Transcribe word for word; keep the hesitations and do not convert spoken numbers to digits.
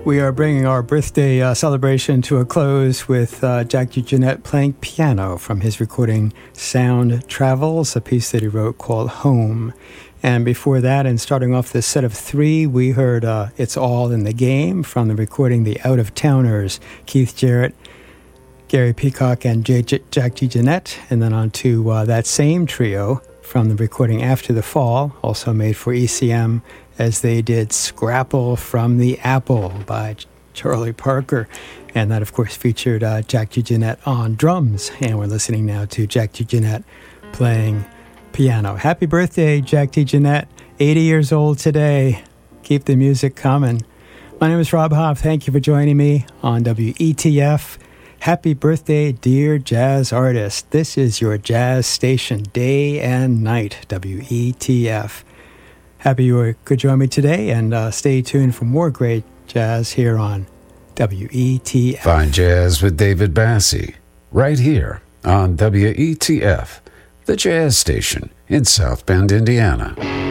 We are bringing our birthday uh, celebration to a close with uh, Jack DeJohnette playing piano from his recording Sound Travels, a piece that he wrote called Home. And before that, and starting off this set of three, we heard uh, It's All in the Game from the recording The Out of Towners, Keith Jarrett, Gary Peacock, and J- J- Jack DeJohnette. And then on to uh, that same trio from the recording After the Fall, also made for E C M, as they did Scrapple from the Apple by Charlie Parker. And that, of course, featured uh, Jack DeJohnette on drums. And we're listening now to Jack DeJohnette playing piano. Happy birthday, Jack DeJohnette. eighty years old today. Keep the music coming. My name is Rob Hoff. Thank you for joining me on W E T F. Happy birthday, dear jazz artist. This is your jazz station, day and night, W E T F. Happy you could join me today, and uh, stay tuned for more great jazz here on W E T F. Fine Jazz with David Bassie, right here on W E T F, the jazz station in South Bend, Indiana.